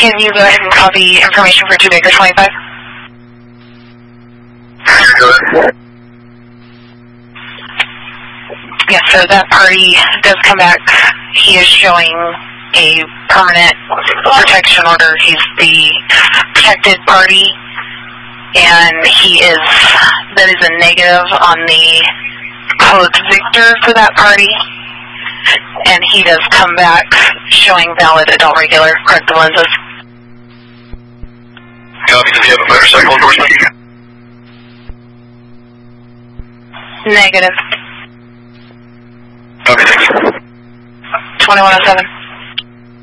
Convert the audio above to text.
Can you go ahead and copy information for 2 Baker 25? Yes, so that party does come back. He is showing a permanent protection order. He's the protected party, and that is a negative on the code Victor for that party, and he does come back showing valid adult regular corrective lenses. Copy, does he have a motorcycle endorsement? Negative. Okay, thanks. 2107.